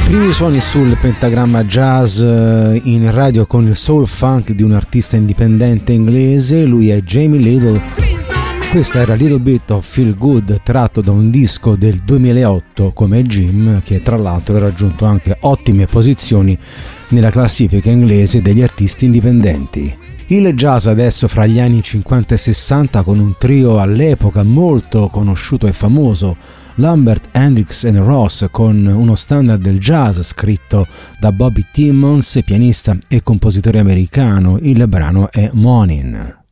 Primi suoni sul Pentagramma Jazz in radio con il soul funk di un artista indipendente inglese, lui è Jamie Little. Questa era Little Bit of Feel Good, tratto da un disco del 2008 come Jim, che tra l'altro ha raggiunto anche ottime posizioni nella classifica inglese degli artisti indipendenti. Il jazz adesso fra gli anni 50 e 60 con un trio all'epoca molto conosciuto e famoso, Lambert, Hendrix and Ross, con uno standard del jazz scritto da Bobby Timmons, pianista e compositore americano. Il brano è Morning.